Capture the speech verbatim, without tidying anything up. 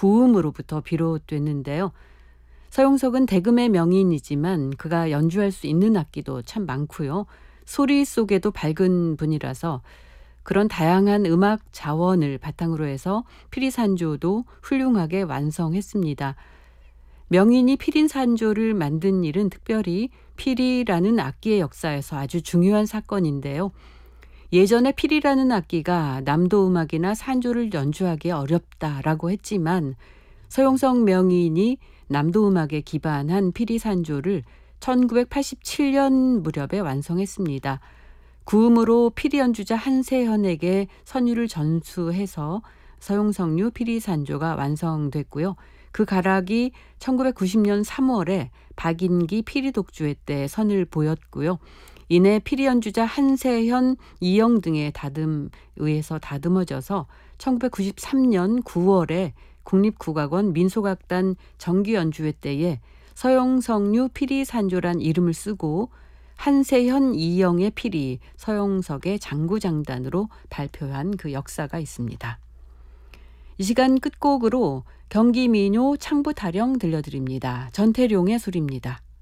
구음으로부터 비롯됐는데요. 서용석은 대금의 명인이지만 그가 연주할 수 있는 악기도 참 많고요. 소리 속에도 밝은 분이라서 그런 다양한 음악 자원을 바탕으로 해서 피리산조도 훌륭하게 완성했습니다. 명인이 피리산조를 만든 일은 특별히 피리라는 악기의 역사에서 아주 중요한 사건인데요. 예전에 피리라는 악기가 남도 음악이나 산조를 연주하기 어렵다라고 했지만 서용석 명인이 남도 음악에 기반한 피리산조를 천구백팔십칠 년 무렵에 완성했습니다. 구음으로 피리 연주자 한세현에게 선율을 전수해서 서용석류 피리산조가 완성됐고요. 그 가락이 천구백구십 년 삼월에 박인기 피리독주회 때 선을 보였고요. 이내 피리 연주자 한세현, 이영 등의 다듬 의해서 다듬어져서 천구백구십삼 년 구월에 국립국악원 민속악단 정기연주회 때에 서용석류 피리산조란 이름을 쓰고 한세현, 이영의 피리, 서용석의 장구장단으로 발표한 그 역사가 있습니다. 이 시간 끝곡으로 경기민요 창부타령 들려드립니다. 전태룡의 소리입니다.